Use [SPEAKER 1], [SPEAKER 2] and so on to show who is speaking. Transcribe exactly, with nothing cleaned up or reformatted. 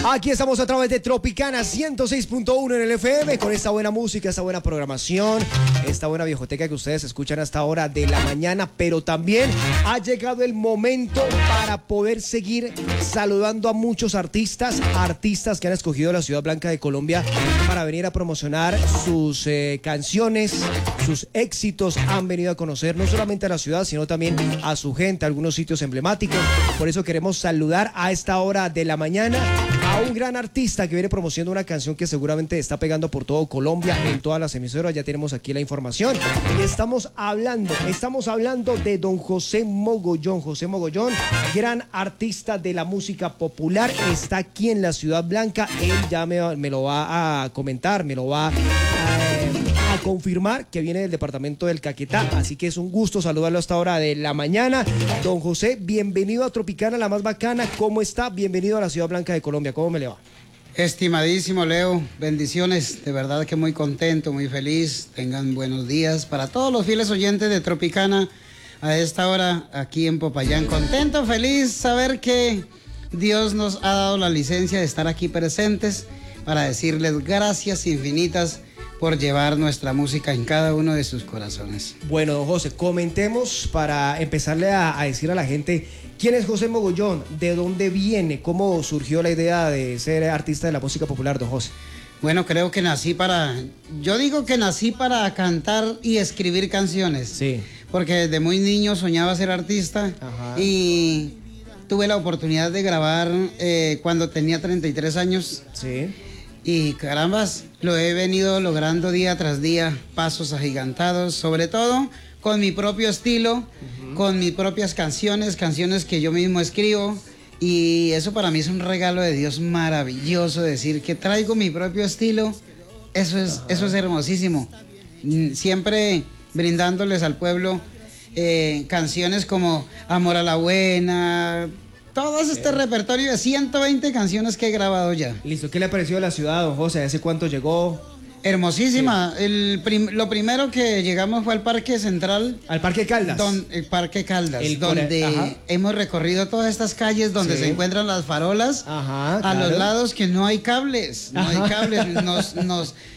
[SPEAKER 1] Aquí estamos a través de Tropicana ciento seis punto uno en el F M con esta buena música, esta buena programación, esta buena viejoteca que ustedes escuchan hasta ahora de la mañana, pero también ha llegado el momento para poder seguir saludando a muchos artistas, artistas que han escogido la Ciudad Blanca de Colombia para venir a promocionar sus eh, canciones, sus éxitos. Han venido a conocer no solamente a la ciudad, sino también a su gente, a algunos sitios emblemáticos. Por eso queremos saludar a esta hora de la mañana a un gran artista que viene promocionando una canción que seguramente está pegando por todo Colombia, en todas las emisoras. Ya tenemos aquí la información y estamos hablando, estamos hablando de don José Mogollón. José Mogollón, gran artista de la música popular, está aquí en la Ciudad Blanca. Él ya me, me lo va a comentar, me lo va a, a confirmar que viene del departamento del Caquetá, así que es un gusto saludarlo a esta hora de la mañana. Don José, bienvenido a Tropicana, la más bacana. ¿Cómo está? Bienvenido a la Ciudad Blanca de Colombia. ¿Cómo me le va?
[SPEAKER 2] Estimadísimo Leo, bendiciones, de verdad que muy contento, muy feliz. Tengan buenos días para todos los fieles oyentes de Tropicana a esta hora aquí en Popayán. Contento, feliz, saber que Dios nos ha dado la licencia de estar aquí presentes para decirles gracias infinitas por llevar nuestra música en cada uno de sus corazones.
[SPEAKER 1] Bueno, don José, comentemos para empezarle a, a decir a la gente quién es José Mogollón, de dónde viene, cómo surgió la idea de ser artista de la música popular, don José.
[SPEAKER 2] Bueno, creo que nací para, yo digo que nací para cantar y escribir canciones.
[SPEAKER 1] Sí.
[SPEAKER 2] Porque desde muy niño soñaba ser artista. Ajá. Y tuve la oportunidad de grabar eh, cuando tenía treinta y tres años.
[SPEAKER 1] Sí.
[SPEAKER 2] Y carambas, lo he venido logrando día tras día, pasos agigantados, sobre todo con mi propio estilo, uh-huh. con mis propias canciones, canciones que yo mismo escribo. Y eso para mí es un regalo de Dios maravilloso, decir que traigo mi propio estilo. Eso es, eso es hermosísimo. Siempre brindándoles al pueblo eh, canciones como Amor a la Buena, todo este eh. repertorio de ciento veinte canciones que he grabado ya.
[SPEAKER 1] Listo, ¿qué le ha parecido la ciudad, don José? ¿Hace cuánto llegó?
[SPEAKER 2] Hermosísima. Sí. El prim lo primero que llegamos fue al Parque Central.
[SPEAKER 1] ¿Al Parque Caldas?
[SPEAKER 2] Don, el Parque Caldas,
[SPEAKER 1] el
[SPEAKER 2] donde
[SPEAKER 1] Ajá.
[SPEAKER 2] hemos recorrido todas estas calles donde sí. se encuentran las farolas.
[SPEAKER 1] Ajá,
[SPEAKER 2] a
[SPEAKER 1] claro.
[SPEAKER 2] los lados que no hay cables, no Ajá. hay cables. Nos, nos,